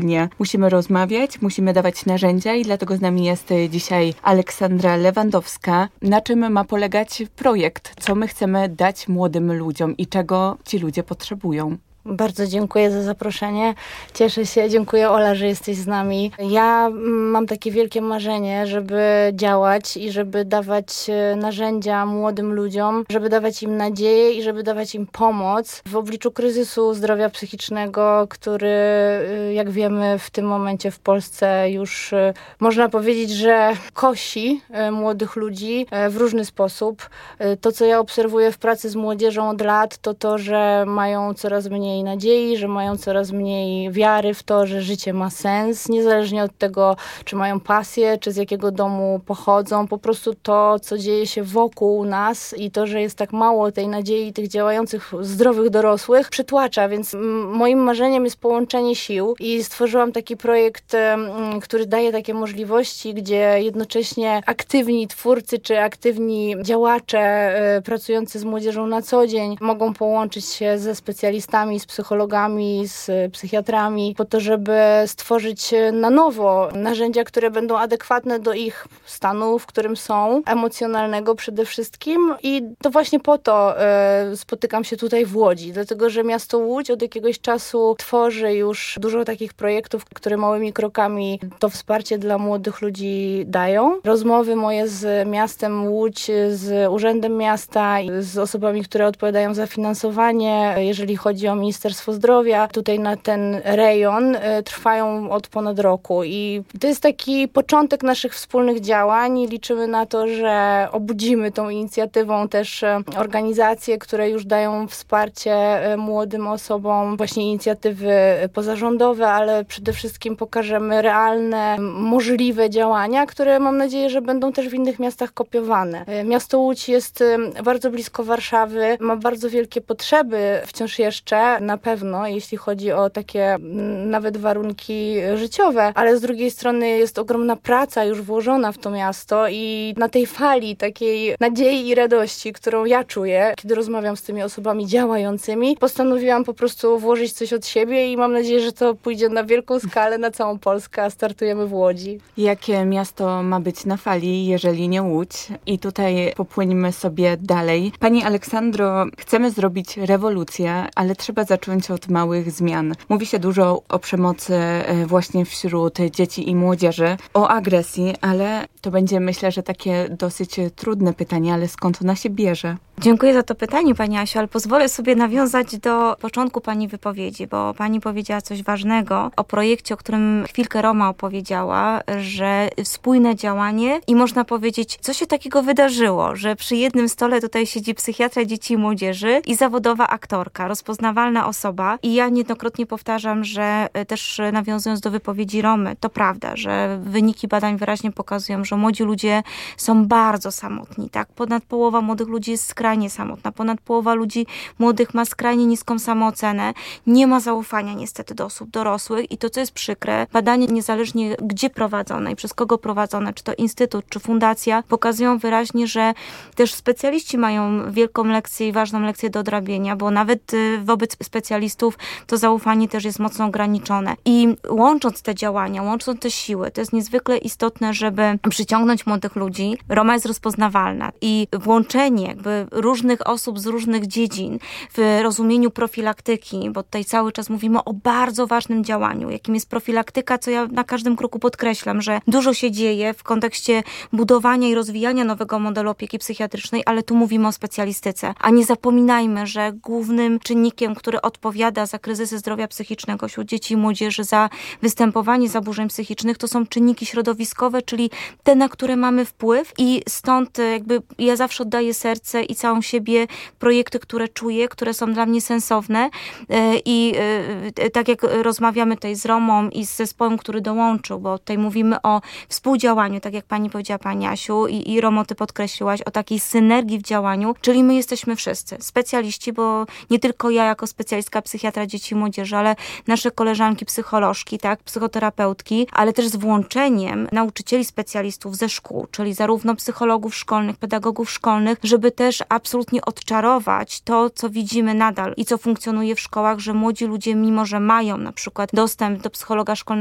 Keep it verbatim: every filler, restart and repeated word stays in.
Nie. Musimy rozmawiać, musimy dawać narzędzia i dlatego z nami jest dzisiaj Aleksandra Lewandowska. Na czym ma polegać projekt? Co my chcemy dać młodym ludziom i czego ci ludzie potrzebują? Bardzo dziękuję za zaproszenie. Cieszę się. Dziękuję, Ola, że jesteś z nami. Ja mam takie wielkie marzenie, żeby działać i żeby dawać narzędzia młodym ludziom, żeby dawać im nadzieję i żeby dawać im pomoc w obliczu kryzysu zdrowia psychicznego, który, jak wiemy, w tym momencie w Polsce już można powiedzieć, że kosi młodych ludzi w różny sposób. To, co ja obserwuję w pracy z młodzieżą od lat, to to, że mają coraz mniej nadziei, że mają coraz mniej wiary w to, że życie ma sens, niezależnie od tego, czy mają pasję, czy z jakiego domu pochodzą. Po prostu to, co dzieje się wokół nas i to, że jest tak mało tej nadziei, tych działających, zdrowych dorosłych, przytłacza, więc moim marzeniem jest połączenie sił i stworzyłam taki projekt, który daje takie możliwości, gdzie jednocześnie aktywni twórcy, czy aktywni działacze pracujący z młodzieżą na co dzień mogą połączyć się ze specjalistami, z psychologami, z psychiatrami, po to, żeby stworzyć na nowo narzędzia, które będą adekwatne do ich stanu, w którym są, emocjonalnego przede wszystkim. I to właśnie po to e, spotykam się tutaj w Łodzi, dlatego że miasto Łódź od jakiegoś czasu tworzy już dużo takich projektów, które małymi krokami to wsparcie dla młodych ludzi dają. Rozmowy moje z miastem Łódź, z Urzędem Miasta, z osobami, które odpowiadają za finansowanie, jeżeli chodzi o Ministerstwo Zdrowia, tutaj na ten rejon, trwają od ponad roku i to jest taki początek naszych wspólnych działań i liczymy na to, że obudzimy tą inicjatywą też organizacje, które już dają wsparcie młodym osobom, właśnie inicjatywy pozarządowe, ale przede wszystkim pokażemy realne, możliwe działania, które mam nadzieję, że będą też w innych miastach kopiowane. Miasto Łódź jest bardzo blisko Warszawy, ma bardzo wielkie potrzeby wciąż jeszcze, na pewno, jeśli chodzi o takie nawet warunki życiowe, ale z drugiej strony jest ogromna praca już włożona w to miasto i na tej fali takiej nadziei i radości, którą ja czuję, kiedy rozmawiam z tymi osobami działającymi, postanowiłam po prostu włożyć coś od siebie i mam nadzieję, że to pójdzie na wielką skalę, na całą Polskę, a startujemy w Łodzi. Jakie miasto ma być na fali, jeżeli nie Łódź? I tutaj popłyniemy sobie dalej. Pani Aleksandro, chcemy zrobić rewolucję, ale trzeba zacząć od małych zmian. Mówi się dużo o przemocy właśnie wśród dzieci i młodzieży, o agresji, ale to będzie, myślę, że takie dosyć trudne pytanie, ale skąd ona się bierze? Dziękuję za to pytanie, Pani Asiu, ale pozwolę sobie nawiązać do początku Pani wypowiedzi, bo Pani powiedziała coś ważnego o projekcie, o którym chwilkę Roma opowiedziała, że spójne działanie i można powiedzieć, co się takiego wydarzyło, że przy jednym stole tutaj siedzi psychiatra dzieci i młodzieży i zawodowa aktorka, rozpoznawalna osoba i ja niejednokrotnie powtarzam, że też nawiązując do wypowiedzi Romy, to prawda, że wyniki badań wyraźnie pokazują, że młodzi ludzie są bardzo samotni, tak? Ponad połowa młodych ludzi jest skrajnie samotna, ponad połowa ludzi młodych ma skrajnie niską samoocenę, nie ma zaufania niestety do osób dorosłych i to, co jest przykre, badania niezależnie gdzie prowadzone i przez kogo prowadzone, czy to instytut, czy fundacja, pokazują wyraźnie, że też specjaliści mają wielką lekcję i ważną lekcję do odrabienia, bo nawet wobec specjalistów to zaufanie też jest mocno ograniczone. I łącząc te działania, łącząc te siły, to jest niezwykle istotne, żeby przyciągnąć młodych ludzi. Roma jest rozpoznawalna i włączenie jakby różnych osób z różnych dziedzin w rozumieniu profilaktyki, bo tutaj cały czas mówimy o bardzo ważnym działaniu, jakim jest profilaktyka, co ja na każdym kroku podkreślam, że dużo się dzieje w kontekście budowania i rozwijania nowego modelu opieki psychiatrycznej, ale tu mówimy o specjalistyce. A nie zapominajmy, że głównym czynnikiem, który odpowiada za kryzysy zdrowia psychicznego wśród dzieci i młodzieży, za występowanie zaburzeń psychicznych, to są czynniki środowiskowe, czyli te, na które mamy wpływ i stąd jakby ja zawsze oddaję serce i całą siebie projekty, które czuję, które są dla mnie sensowne i tak jak rozmawiamy tutaj z Romą i z zespołem, który dołączył, bo tutaj mówimy o współdziałaniu, tak jak pani powiedziała, pani Asiu i, i Romo, ty podkreśliłaś, o takiej synergii w działaniu, czyli my jesteśmy wszyscy specjaliści, bo nie tylko ja jako specjalistka psychiatra dzieci i młodzieży, ale nasze koleżanki psycholożki, tak, psychoterapeutki, ale też z włączeniem nauczycieli specjalistów ze szkół, czyli zarówno psychologów szkolnych, pedagogów szkolnych, żeby też absolutnie odczarować to, co widzimy nadal i co funkcjonuje w szkołach, że młodzi ludzie, mimo że mają na przykład dostęp do psychologa szkolnego,